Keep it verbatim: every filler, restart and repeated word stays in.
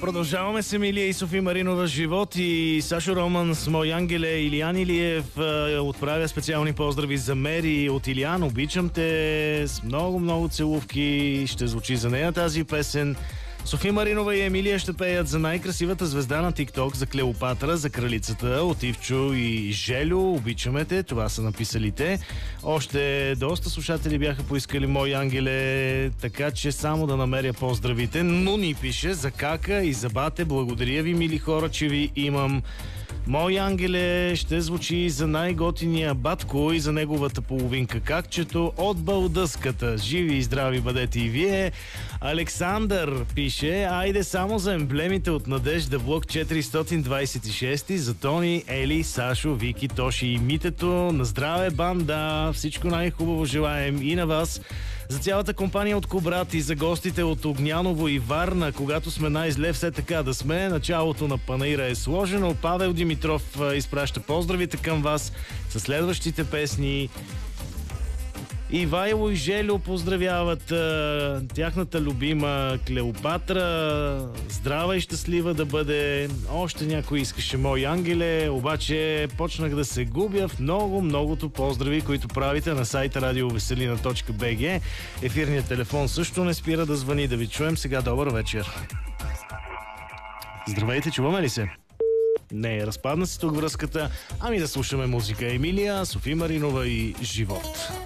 Продължаваме с Емилия и Софи Маринова живот и Сашо Роман с Мой ангеле. Илиян Илиев е, отправя специални поздрави за Мери от Илиян. Обичам те, с много-много целувки. Ще звучи за нея тази песен. Софи Маринова и Емилия ще пеят за най-красивата звезда на ТикТок, за Клеопатра, за кралицата от Ивчо и Желю. Обичаме те, това са написали те. Още доста слушатели бяха поискали Мой ангеле, така че само да намеря поздравите. Но ни пише за Кака и за Бате. Благодаря ви, мили хора, че ви имам. Мой ангеле ще звучи за най-готиния Батко и за неговата половинка Какчето от Балдъската. Живи и здрави бъдете и вие. Александър пише: айде само за емблемите от Надежда, блок четиристотин двадесет и шест, за Тони, Ели, Сашо, Вики, Тоши и Митето. На здраве, банда! Всичко най-хубаво желаем и на вас. За цялата компания от Кубрат и за гостите от Огняново и Варна, когато сме най-зле, все така да сме. Началото на панаира е сложено. Павел Димитров изпраща поздравите към вас със следващите песни. Ивайло и Желю поздравяват а, тяхната любима Клеопатра. Здрава и щастлива да бъде. Още някой искаше Мой ангеле, обаче почнах да се губя в много-многото поздрави, които правите на сайта радиовеселина точка бг. Ефирният телефон също не спира да звъни. Да ви чуем сега. Добър вечер. Здравейте, чуваме ли се? Не, разпадна се тук връзката. Ами да слушаме музика. Емилия, Софи Маринова и Живот.